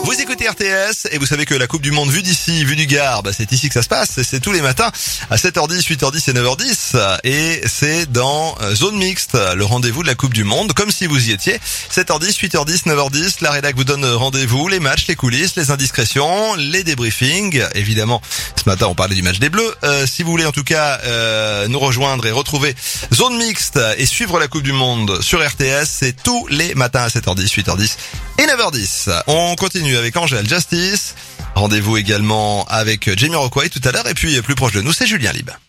Vous écoutez RTS et vous savez que la Coupe du Monde vue d'ici, vue du Gard, c'est ici que ça se passe. C'est tous les matins à 7h10, 8h10 et 9h10. Et c'est dans Zone Mixte, le rendez-vous de la Coupe du Monde, comme si vous y étiez. 7h10, 8h10, 9h10, la rédac vous donne rendez-vous, les matchs, les coulisses, les indiscrétions, les débriefings. Évidemment, ce matin on parlait du match des Bleus. Si vous voulez en tout cas nous rejoindre et retrouver Zone Mixte et suivre la Coupe du Monde sur RTS, c'est tous les matins à 7h10, 8h10 et 9h10. On continue avec Angèle Justice. Rendez-vous également avec Jamiroquai tout à l'heure. Et puis plus proche de nous, c'est Julien Lib.